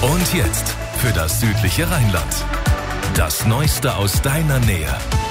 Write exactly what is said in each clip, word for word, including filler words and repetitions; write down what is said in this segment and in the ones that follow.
Und jetzt für das südliche Rheinland. Das Neueste aus deiner Nähe.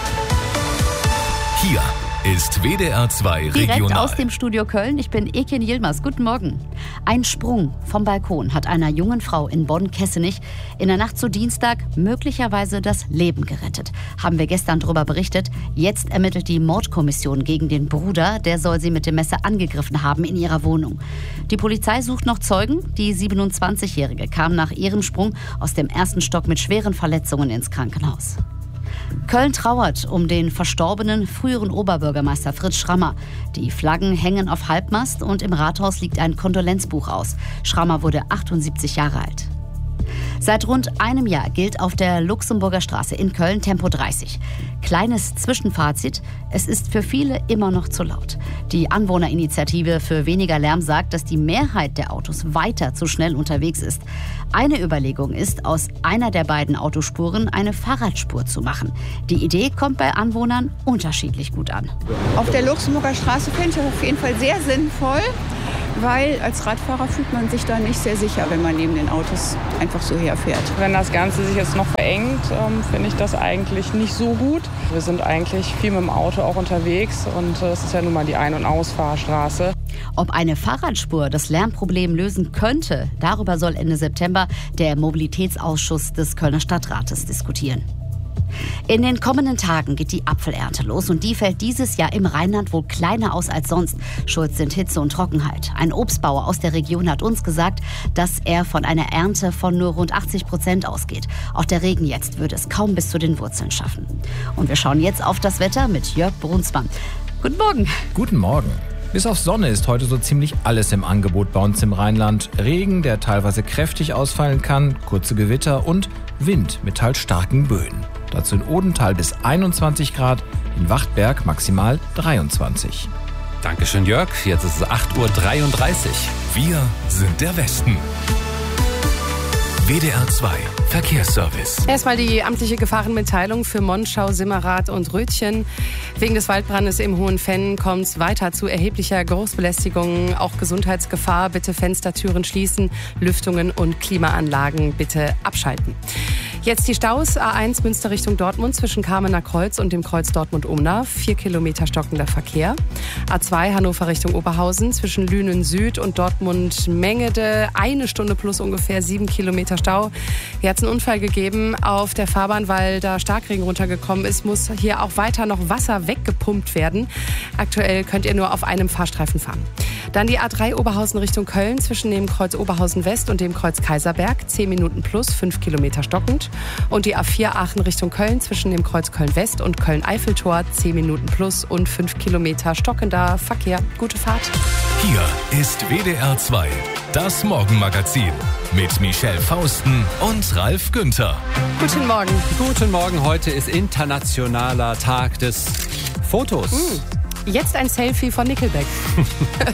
Hier ist W D R zwei Regional. Direkt aus dem Studio Köln. Ich bin Ekin Yilmaz. Guten Morgen. Ein Sprung vom Balkon hat einer jungen Frau in Bonn-Kessenich in der Nacht zu Dienstag möglicherweise das Leben gerettet. Haben wir gestern darüber berichtet. Jetzt ermittelt die Mordkommission gegen den Bruder. Der soll sie mit dem Messer angegriffen haben in ihrer Wohnung. Die Polizei sucht noch Zeugen. Die siebenundzwanzigjährige kam nach ihrem Sprung aus dem ersten Stock mit schweren Verletzungen ins Krankenhaus. Köln trauert um den verstorbenen früheren Oberbürgermeister Fritz Schrammer. Die Flaggen hängen auf Halbmast und im Rathaus liegt ein Kondolenzbuch aus. Schrammer wurde achtundsiebzig Jahre alt. Seit rund einem Jahr gilt auf der Luxemburger Straße in Köln Tempo dreißig. Kleines Zwischenfazit: Es ist für viele immer noch zu laut. Die Anwohnerinitiative für weniger Lärm sagt, dass die Mehrheit der Autos weiter zu schnell unterwegs ist. Eine Überlegung ist, aus einer der beiden Autospuren eine Fahrradspur zu machen. Die Idee kommt bei Anwohnern unterschiedlich gut an. Auf der Luxemburger Straße finde ich das auf jeden Fall sehr sinnvoll, weil als Radfahrer fühlt man sich da nicht sehr sicher, wenn man neben den Autos einfach so herfährt. Wenn das Ganze sich jetzt noch verengt, ähm, finde ich das eigentlich nicht so gut. Wir sind eigentlich viel mit dem Auto auch unterwegs und es ist ja nun mal die Ein- und Ausfahrstraße. Ob eine Fahrradspur das Lärmproblem lösen könnte, darüber soll Ende September der Mobilitätsausschuss des Kölner Stadtrates diskutieren. In den kommenden Tagen geht die Apfelernte los und die fällt dieses Jahr im Rheinland wohl kleiner aus als sonst. Schuld sind Hitze und Trockenheit. Ein Obstbauer aus der Region hat uns gesagt, dass er von einer Ernte von nur rund achtzig Prozent ausgeht. Auch der Regen jetzt würde es kaum bis zu den Wurzeln schaffen. Und wir schauen jetzt auf das Wetter mit Jörg Brunsmann. Guten Morgen. Guten Morgen. Bis auf Sonne ist heute so ziemlich alles im Angebot bei uns im Rheinland. Regen, der teilweise kräftig ausfallen kann, kurze Gewitter und Wind mit teils starken Böen. Dazu in Odenthal bis einundzwanzig Grad, in Wachtberg maximal dreiundzwanzig. Dankeschön, Jörg. Jetzt ist es acht Uhr dreiunddreißig. Wir sind der Westen. W D R zwei Verkehrsservice. Erstmal die amtliche Gefahrenmitteilung für Monschau, Simmerath und Rötchen. Wegen des Waldbrandes im Hohenfenn kommt es weiter zu erheblicher Geruchsbelästigung, auch Gesundheitsgefahr. Bitte Fenstertüren schließen, Lüftungen und Klimaanlagen bitte abschalten. Jetzt die Staus. A eins Münster Richtung Dortmund zwischen Kamener Kreuz und dem Kreuz Dortmund-Umnauf. Vier Kilometer stockender Verkehr. A zwei Hannover Richtung Oberhausen zwischen Lünen Süd und Dortmund-Mengede. Eine Stunde plus ungefähr sieben Kilometer Stau. Hier hat es einen Unfall gegeben auf der Fahrbahn, weil da Starkregen runtergekommen ist. Muss hier auch weiter noch Wasser weggepumpt werden. Aktuell könnt ihr nur auf einem Fahrstreifen fahren. Dann die A drei Oberhausen Richtung Köln zwischen dem Kreuz Oberhausen West und dem Kreuz Kaiserberg. zehn Minuten plus, fünf Kilometer stockend. Und die A vier Aachen Richtung Köln zwischen dem Kreuz Köln West und Köln-Eiffeltor. zehn Minuten plus und fünf Kilometer stockender Verkehr. Gute Fahrt. Hier ist W D R zwei, das Morgenmagazin mit Michelle Fausten und Ralf Günther. Guten Morgen. Guten Morgen. Heute ist internationaler Tag des Fotos. Mm. Jetzt ein Selfie von Nickelback.